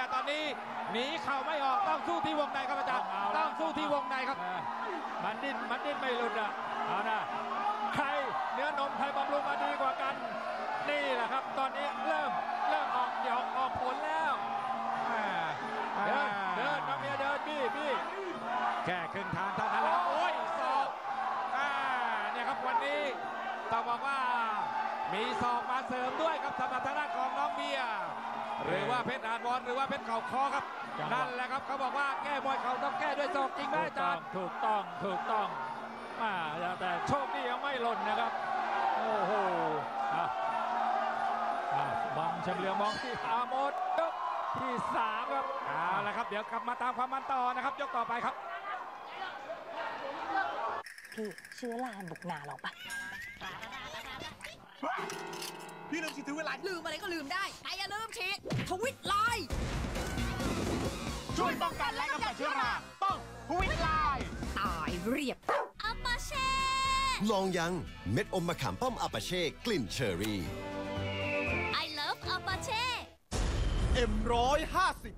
ยร์ตอนนี้หนีเข่าไม่ออกต้องสู้ที่วงในครับอาจารย์ต้องสู้ที่วงในครับมันดิ้นไม่หลุดอ่ะเอานะใครเนื้อนมใครบำรุงมาดีกว่ากันนี่แหละครับตอนนี้เริ่มออกหยอกออกผลแล้วเดินน้องเมียเดินบี้แค่ครึ่งทางเท่านั้นแล้วโอ้ยศอกเนี่ยครับวันนี้ต้องบอกว่ามีศอกมาเสริมด้วยครับสำหรับทางด้านของน้องเบียร์หรือว่าเพชรอาร์วอนหรือว่าเพชรเข่าคอครับนั่นแหละครับเขาบอกว่าแก้มวยเขาต้องแก้ด้วยศอกจริงไหมอาจารย์ถูกต้องแต่โชคดียังไม่หล่นนะครับโอ้โหบังเฉลียวมองที่อาโมดยกที่3ครับเอาละครับเดี๋ยวกลับมาตามความมันต่อนะครับยกต่อไปครับพี่เชื้อราบุกหนาเราปะพี่ลืมฉีดถึงเวลาลืมอะไรก็ลืมได้แต่อย่าลืมฉีดทวิตไลน์ช่วยป้องกันและกำจัดเชื้อราต้องทวิตไลน์ตายเรียบอัปปาเช่ลองยังเม็ดอมมะขามป้อมอาปาเช่กลิ่นเชอร์รี่ I love อัปปาเช่ M150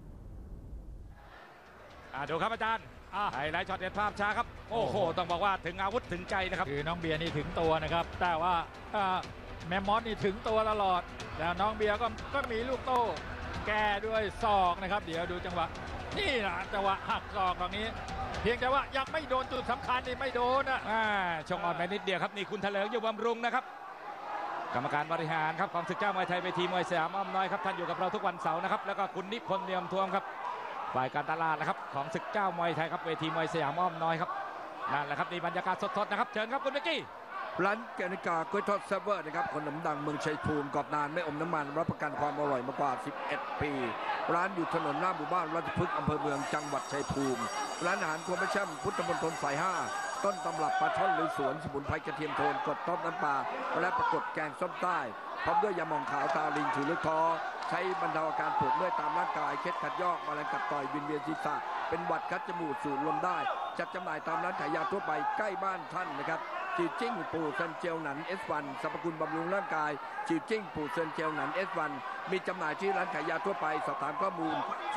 ดูครับอาจารย์ไฮไลท์ช็อตเด็ดภาพช้าครับโอ้โหต้องบอกว่าถึงอาวุธถึงใจนะครับคือน้องเบียร์นี่ถึงตัวนะครับแต่ว่าแมมมอสนี่ถึงตัวตลอดแล้วน้องเบียร์ก็มีลูกโต้แก้ด้วยศอกนะครับเดี๋ยวดูจังหวะนี่นะจังหวะหักศอกตรงนี้เพียงแต่ว่ายังไม่โดนจุดสำคัญนี่ไม่โดนชงอ่อนไปนิดเดียวครับนี่คุณเถลิงอยู่บำรุงนะครับกรรมการบริหารครับของศึกเจ้ามวยไทยเวทีมวยสยามอ้อมน้อยครับท่านอยู่กับเราทุกวันเสาร์นะครับแล้วก็คุณนิพนธ์เนียมทวมครับฝ่ายการตลาดนะครับของศึกเจ้ามวยไทยครับเวทีมวยสยามอ้อมน้อยครับนั่นแหละครับนี่บรรยากาศสดๆนะครับเชิญครับคุณเบกกี้ร้านแกนิกากล้วยทอดเซิร์ฟเวอร์นะครับคนน้ำดังเมืองชัยภูมิกรอบนานไม่อมน้ำมันรับประกันความอร่อยมากว่า11 ปีร้านอยู่ถนนหน้าหมู่บ้านราชพฤกษ์อำเภอเมืองจังหวัดชัยภูมิร้านอาหารครัวแม่แช่มพุทธมณฑลสาย5ต้นตำรับปลาช่อนลุยสวนสมุนไพรกระเทียมโทนกดต้มน้ำปลาและประกดแกงส้มใต้พร้อมด้วยยาหม่องขาวตาลิงถือลูกท้อใช้บรรเทาอาการปวดเมื่อยตามร่างกายเคล็ดขัดยอกแมลงกัดต่อยวินเวียนศีรษะเป็นหวัดคัดจมูกสูดลมได้จัดจำหน่ายตามร้านขายยาทั่วไปใกล้บ้านท่านนะครับจิวจิ้งปูเซนเจลหนัน S1 สรรพคุณบำรุงร่างกายจิวจิ้งปูเซนเจลหนัน S1 มีจำหน่ายที่ร้านขายยาทั่วไปสอบถามข้อมูล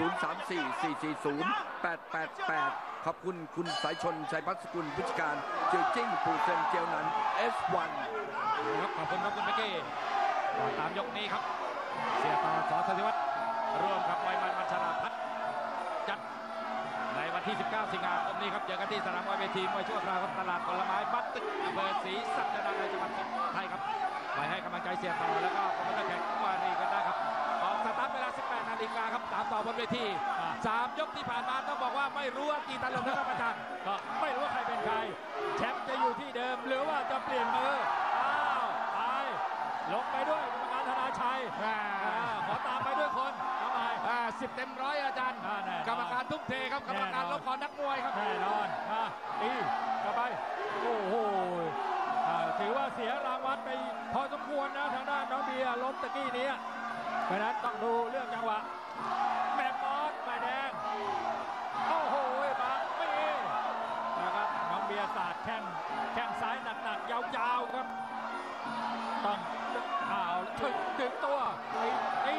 034-440-888 ขอบคุณคุณสายชนชัยพัฒน์สกุลผู้จัดการจิวจิ้งปูเซนเจลหนัน S1 ครับขอบคุณครับคุณเบกกี้ตามยกนี้ครับเสียต่อสอสศิวัตรร่วมกับมวยมันชลาพัฒน์จัดในวันที่ 19 สิงหาคมนี้ครับเจอกันที่สนามมวยเวทีมวยชั่วคราวครับตลาดผลไม้บ้านตึกอำเภอศรีสัชนาลัยจังหวัดสุโขทัยครับไปให้กำลังใจเสียต่อแล้วก็คอมเมนเตอร์แข่งวารีกันได้ครับออกสตาร์ทเวลา 18 นาฬิกาครับตามต่อบนเวที3 ยกที่ผ่านมาต้องบอกว่าไม่รู้ว่ากี่ตลบนะครับอาจารย์ก็ไม่รู้ว่าใครเป็นใครแชมป์จะอยู่ที่เดิมหรือว่าจะเปลี่ยนมือไปลงไปด้วยกรรมการธนาชัยขอตามไปด้วยคนทำไม 10 เต็มร้อยอาจารย์กรรมการทุ่มเทครับกรรมการลบขอนักมวยครับแน่นอนตีเข้าไปโอ้โหถือว่าเสียรางวัลไปพอสมควรนะทางด้านน้องเบียร์ล้มตะกี้นี้เพราะนั้นต้องดูเรื่องจังหวะแมมมอสฝ่ายแดงโอ้โหมาไม่นะครับน้องเบียร์สาดแข้งซ้ายหนักๆยาวๆครับต้องถึงตัวตี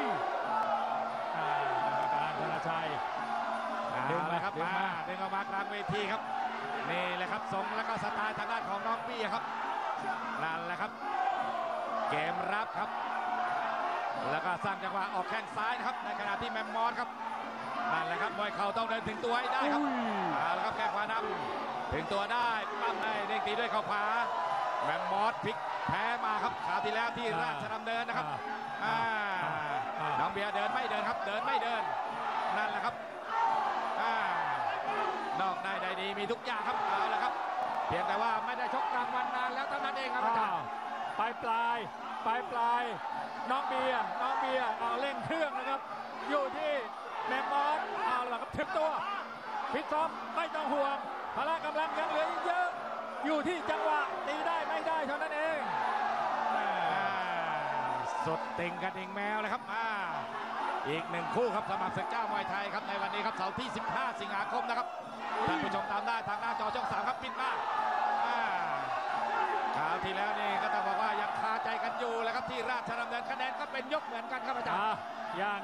การธนาชัยดึงเลยครับดึงออกมากลางเวทีครับนี่แหละครับทรงแล้วก็สไตล์ทางด้านของน้องบี้ครับนั่นแหละครับเกมรับครับแล้วก็สร้างจังหวะออกแข้งซ้ายนะครับในขณะที่แมมมอสครับนั่นแหละครับมวยเข่าต้องเดินถึงตัวให้ได้ครับเอาละครับแข้งขวานำถึงตัวได้ปั้มได้เด้งตีด้วยเข่าขวาแมมมอสพลิกแพ้มาครับคราวที่แล้วที่ราชดำเนินนะครับน้องเบียร์เดินไม่เดินครับเดินไม่เดินนั่นแหละครับนอกได้ดีมีทุกอย่างครับเอาละครับเพียงแต่ว่าไม่ได้ชกกลางวันนานแล้วเท่านั้นเองครับอาจารย์ปลายน้องเบียร์เร่งเครื่องนะครับอยู่ที่แมมมอสเอาละครับถึงตัวฟิตซ้อมไม่ต้องห่วงพละกำลังยังเหลือเยอะอยู่ที่จังหวะตีได้ไม่ได้เท่านั้นเองสดติ่งกระดิ่งแมวเลยครับอีก1 คู่ครับสำหรับศึกเจ้ามวยไทยครับในวันนี้ครับเสาร์ที่ 15 สิงหาคมนะครับท่านผู้ชมตามได้ทางหน้าจอช่อง 3ครับปิดมาคราวที่แล้วนี่ก็ต้องบอกว่ายังคาใจกันอยู่แล้วครับที่ราชดำเนินคะแนนก็เป็นยกเหมือนกันครับอาจารย์